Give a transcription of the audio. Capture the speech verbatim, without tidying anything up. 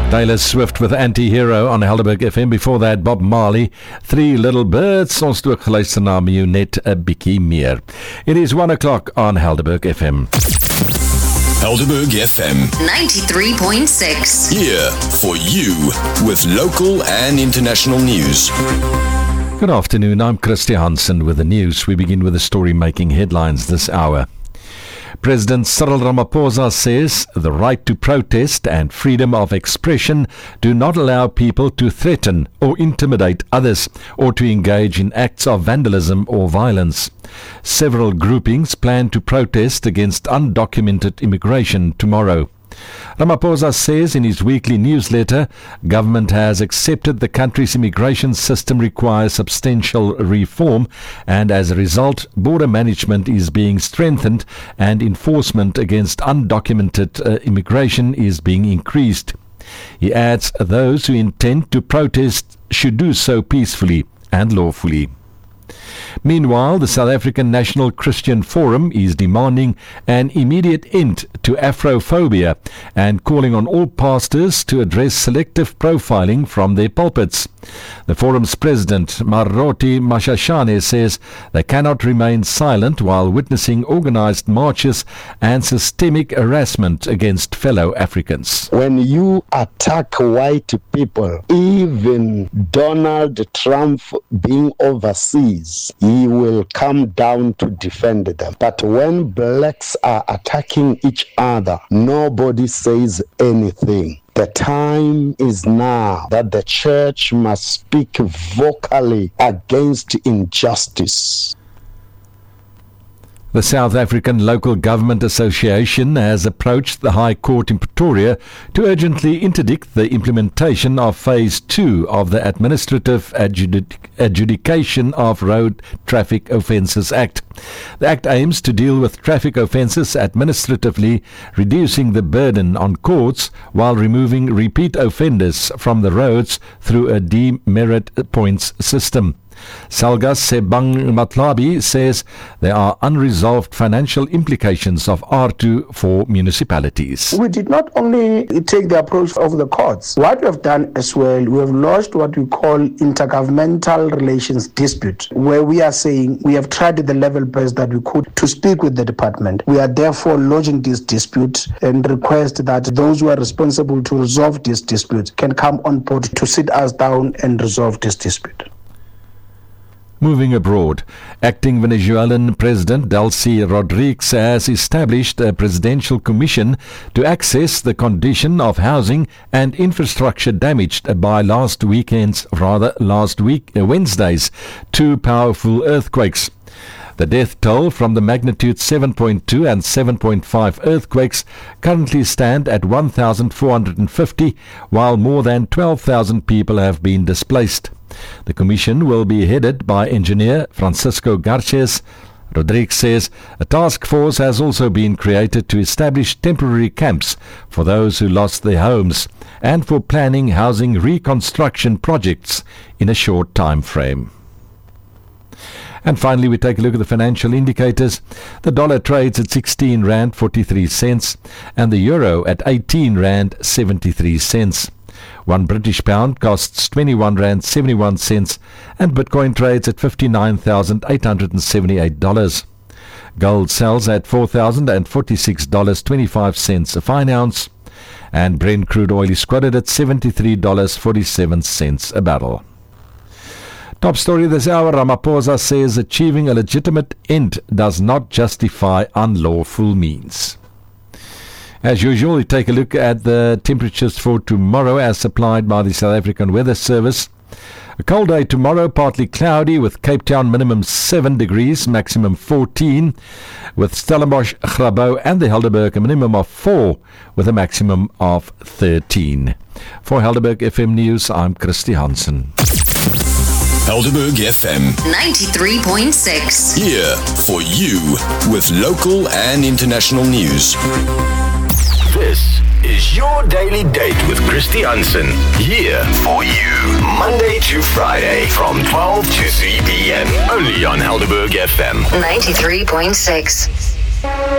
Taylor Swift with Anti-Hero on Helderberg F M. Before that, Bob Marley, Three Little Birds. Ons het ook geluister na my net 'n bietjie meer. It is one o'clock on Helderberg F M. Helderberg F M ninety-three point six. Here for you with local and international news. Good afternoon, I'm Christy Hansen with the news. We begin with the story making headlines this hour. President Cyril Ramaphosa says the right to protest and freedom of expression do not allow people to threaten or intimidate others or to engage in acts of vandalism or violence. Several groupings plan to protest against undocumented immigration tomorrow. Ramaphosa says in his weekly newsletter, government has accepted the country's immigration system requires substantial reform, and as a result, border management is being strengthened and enforcement against undocumented uh, immigration is being increased. He adds those who intend to protest should do so peacefully and lawfully. Meanwhile, the South African National Christian Forum is demanding an immediate end to Afrophobia and calling on all pastors to address selective profiling from their pulpits. The forum's president, Maroti Mashashane, says they cannot remain silent while witnessing organized marches and systemic harassment against fellow Africans. When you attack white people, even Donald Trump being overseas, he will come down to defend them. But when blacks are attacking each other, nobody says anything. The time is now that the church must speak vocally against injustice. The South African Local Government Association has approached the High Court in Pretoria to urgently interdict the implementation of Phase two of the Administrative Adjudic- Adjudication of Road Traffic Offences Act. The Act aims to deal with traffic offences administratively, reducing the burden on courts while removing repeat offenders from the roads through a demerit points system. Salgas Sebang Matlabi says there are unresolved financial implications of R two for municipalities. We did not only take the approach of the courts. What we have done as well, we have lodged what we call intergovernmental relations dispute, where we are saying we have tried the level best that we could to speak with the department. We are therefore lodging this dispute and request that those who are responsible to resolve this dispute can come on board to sit us down and resolve this dispute. Moving abroad, acting Venezuelan President Delcy Rodriguez has established a presidential commission to assess the condition of housing and infrastructure damaged by last weekend's, rather last week, uh, Wednesday's, two powerful earthquakes. The death toll from the magnitude seven point two and seven point five earthquakes currently stand at one thousand four hundred fifty, while more than twelve thousand people have been displaced. The commission will be headed by engineer Francisco Garces. Rodriguez says a task force has also been created to establish temporary camps for those who lost their homes and for planning housing reconstruction projects in a short time frame. And finally, we take a look at the financial indicators. The dollar trades at sixteen rand forty-three cents and the euro at eighteen rand seventy-three cents. One British pound costs twenty-one rand seventy-one cents and Bitcoin trades at fifty-nine thousand eight hundred seventy-eight dollars. Gold sells at four thousand forty-six dollars and twenty-five cents a fine ounce, and Brent crude oil is quoted at seventy-three dollars and forty-seven cents a barrel. Top story this hour, Ramaphosa says achieving a legitimate end does not justify unlawful means. As usual, we take a look at the temperatures for tomorrow as supplied by the South African Weather Service. A cold day tomorrow, partly cloudy with Cape Town minimum seven degrees, maximum fourteen, with Stellenbosch, Grabouw and the Helderberg a minimum of four with a maximum of thirteen. For Helderberg F M News, I'm Christy Hansen. Helderberg F M ninety-three point six. Here for you with local and international news. This is your daily date with Christy Hansen. Here for you, Monday to Friday from twelve to three p.m. Only on Helderberg F M ninety-three point six.